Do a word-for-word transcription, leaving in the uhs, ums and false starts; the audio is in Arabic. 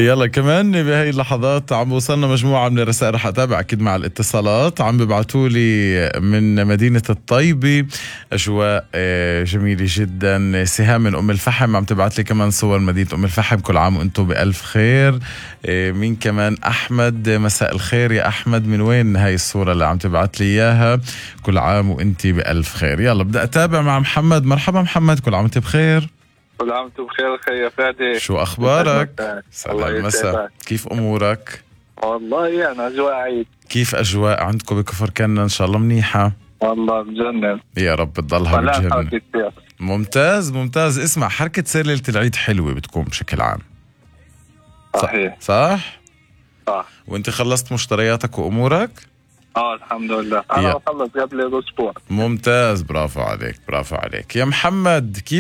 يلا كمان بهي اللحظات عم وصلنا مجموعة من الرسائل، رح أتابع أكيد مع الاتصالات. عم ببعتوا لي من مدينة الطيبة أجواء جميلة جدا. سهام من أم الفحم عم تبعت لي كمان صور مدينة أم الفحم، كل عام وأنتم بألف خير. مين كمان؟ أحمد، مساء الخير يا أحمد، من وين هاي الصورة اللي عم تبعت لي إياها؟ كل عام وأنتي بألف خير. يلا بدأ أتابع مع محمد. مرحبا محمد، كل عام وأنت بخير. كل عام وانتم بخير اخي يا فادي. شو أخبارك؟ سلام مساء، كيف أمورك؟ والله أنا أجواء عيد. كيف أجواء عندكم بكفر كنا؟ إن شاء الله منيحة. والله بجنن يا رب تضلها بتجنن. ممتاز ممتاز. اسمع، حركة سير ليلة العيد حلوة بتكون بشكل عام. صحيح صح؟ صح. وانت خلصت مشترياتك وأمورك؟ اه الحمد لله، أنا خلص قبل أسبوع. ممتاز، برافو عليك برافو عليك يا محمد. كيف